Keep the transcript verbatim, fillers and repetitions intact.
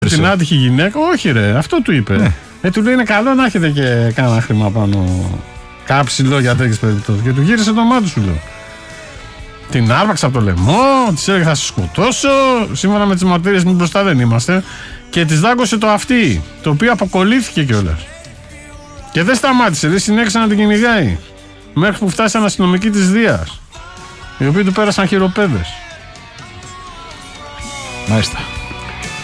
Την άτυχη γυναίκα, όχι ρε, αυτό του είπε. Ναι. Ε, του λέει είναι καλό να έχετε και κάνα χρήμα πάνω κάψιλο για τέτοιες περιπτώσεις. Και του γύρισε το μάτι σου, λέω. Την άρπαξε από το λαιμό, της έλεγε θα σε σκοτώσω. Σύμφωνα με τις μαρτύριες μου μπροστά δεν είμαστε. Και της δάγκωσε το αυτί, το οποίο αποκολλήθηκε κιόλας. Και δεν σταμάτησε, δεν συνέχισε να την κυνηγάει. Μέχρι που φτάσαν αστυνομικοί της Δίας, οι οποίοι του πέρασαν χειροπέδες. Μάλιστα.